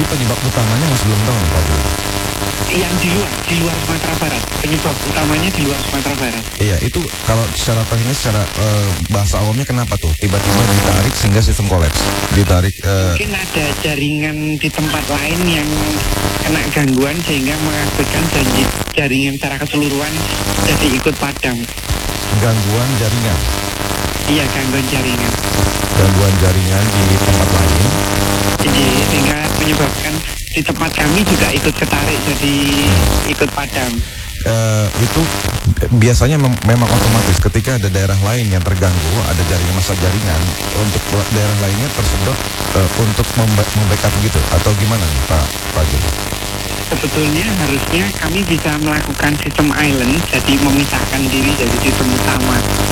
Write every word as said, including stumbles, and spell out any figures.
penyebab utamanya masih belum tahu nih Pak Jul. Yang di luar, di luar Sumatera Barat. Penyebab utamanya di luar Sumatera Barat. Iya, itu kalau secara teknis, secara uh, bahasa awamnya kenapa tuh tiba-tiba ditarik sehingga sistem kolaps? Ditarik. Uh... Mungkin ada jaringan di tempat lain yang kena gangguan sehingga mengakibatkan janji jaringan secara keseluruhan jadi ikut padam. Gangguan jaringan. Iya, gangguan jaringan. Gangguan jaringan di tempat lain. Jadi sehingga menyebabkan di tempat kami juga ikut ketarik jadi ikut padam. Uh, itu biasanya mem memang otomatis ketika ada daerah lain yang terganggu, ada jaringan masa jaringan, untuk daerah lainnya tersedot uh, untuk membackup gitu, atau gimana nih Pak Pak Jul? Sebetulnya harusnya kami bisa melakukan sistem island, jadi memisahkan diri dari sistem utama.